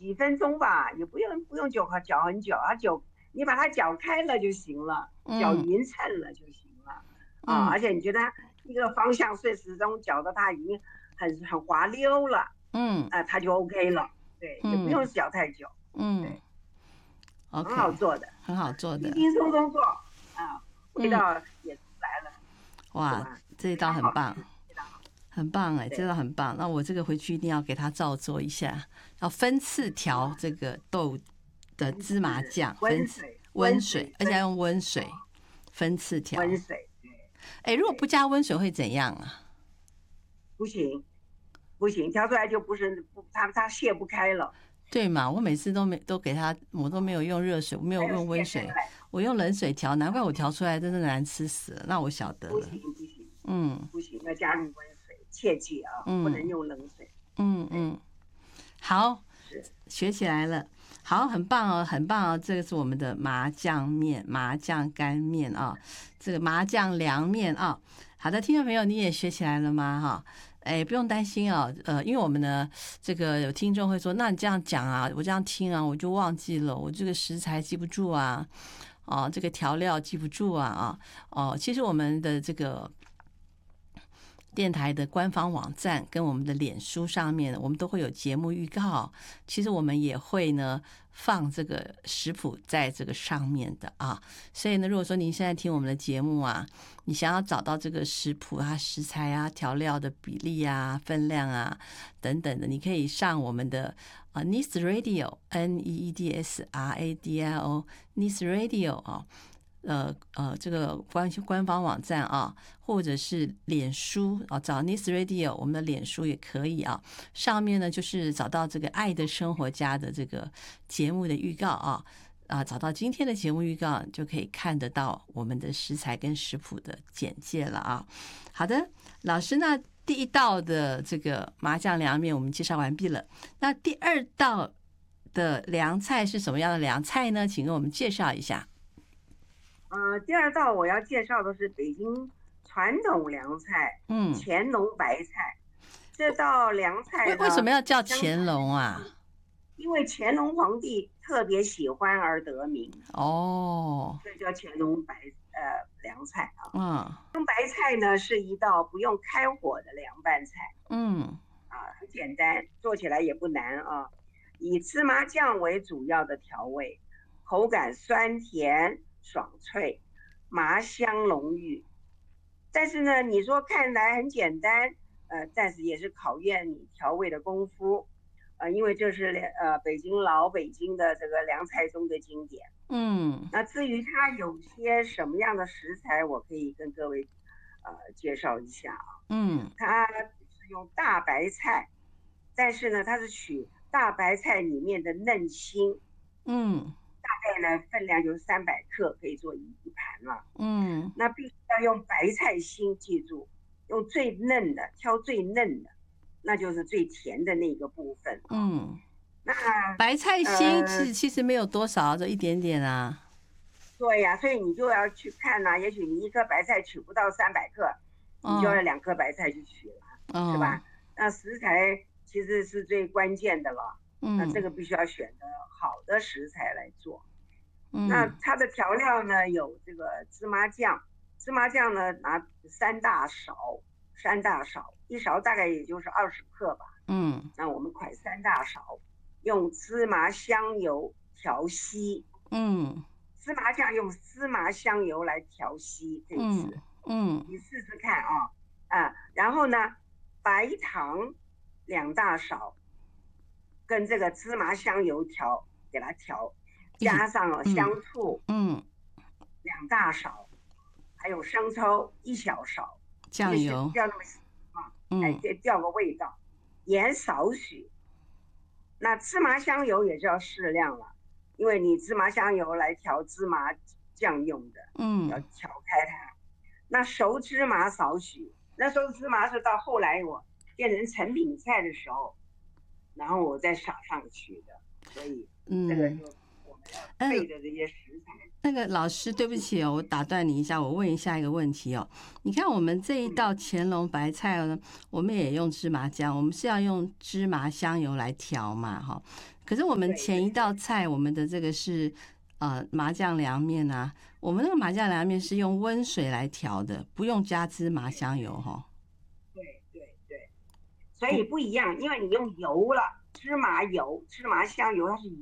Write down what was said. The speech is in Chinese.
几分钟吧，也不用搅很久，你把它搅开了就行了，搅匀称了就行了而且你觉得一个方向始终搅到它已经很滑溜了，它就 OK 了，对，也不用搅太久，对 ，OK， 很好做的， 很好做的， 轻轻松松做味道也出来了， 哇，这一道很棒。很棒哎，这道很棒。那我这个回去一定要给他照做一下，要分次调这个豆的芝麻酱，温水，而且要用温水分次调。 温水， 哎，如果不加温水会怎样啊？ 不行，调出来就它卸不开了。 对嘛，我每次都给他，我都没有用热水，我没有用温水，我用冷水调，难怪我调出来真的难吃死了。那我晓得了。 不行，不行，要加入温水，切记啊，不能用冷水。 好，学起来了。好，很棒哦，很棒哦！这个是我们的麻酱面、麻酱干面啊，这个麻酱凉面啊。好的，听众朋友，你也学起来了吗？哈，哎，不用担心哦。因为我们呢，这个有听众会说，那你这样讲啊，我这样听啊，我就忘记了，我这个食材记不住啊，这个调料记不住啊，其实我们的这个电台的官方网站跟我们的脸书上面，我们都会有节目预告。其实我们也会呢放这个食谱在这个上面的啊。所以呢，如果说您现在听我们的节目啊，你想要找到这个食谱啊、食材啊、调料的比例啊、分量啊等等的，你可以上我们的Needs Radio NEEDSRADIO Needs Radio 啊。这个官方网站啊，或者是脸书找 Nice Radio， 我们的脸书也可以啊。上面呢就是找到这个爱的生活家的这个节目的预告找到今天的节目预告，就可以看得到我们的食材跟食谱的简介了啊。好的，老师，那第一道的这个麻酱凉面我们介绍完毕了，那第二道的凉菜是什么样的凉菜呢？请跟我们介绍一下。 第二道我要介绍的是北京传统凉菜，乾隆白菜。这道凉菜为什么要叫乾隆啊？ 因为乾隆皇帝特别喜欢而得名所以叫乾隆凉菜啊。 乾隆白菜呢是一道不用开火的凉拌菜，很简单，做起来也不难啊。以芝麻酱为主要的调味，口感酸甜爽脆，麻香浓郁。但是呢，你说看来很简单，但是也是考验你调味的功夫，因为这是老北京的这个凉菜中的经典。那至于它有些什么样的食材，我可以跟各位介绍一下它是用大白菜，但是呢，它是取大白菜里面的嫩心，大概呢分量就是300克，可以做一盘了。那必须要用白菜心，记住，用最嫩的，挑最嫩的，那就是最甜的那个部分。那白菜心其实没有多少，就一点点啊。 对呀，所以你就要去看也许你一颗白菜取不到300克，你就要2颗白菜去取了，是吧？那食材其实是最关键的了。那这个必须要选择好的食材来做。那它的调料呢有这个芝麻酱呢拿3大勺，一勺大概也就是20克吧。那我们快3大勺，用芝麻香油调稀。芝麻酱用芝麻香油来调稀这次。你试试看然后呢，白糖2大勺，跟这个芝麻香油给它调，加上香醋2大勺，还有生抽1小勺， 酱油不要那么细调个味道，盐少许。那芝麻香油也是要适量了，因为你芝麻香油来调芝麻酱用的，要调开它。那熟芝麻少许，那熟芝麻是到后来我变成成品菜的时候，然后我再撒上去的，所以这个就我们要备的这些食材。 那个老师，对不起我打断你一下，我问一下一个问题你看我们这一道乾隆白菜呢，我们也用芝麻酱，我们是要用芝麻香油来调嘛可是我们前一道菜，我们的这个是麻酱凉面啊，我们那个麻酱凉面是用温水来调的，不用加芝麻香油哈。 对对对，所以不一样，因为你用油了，芝麻油、芝麻香油它是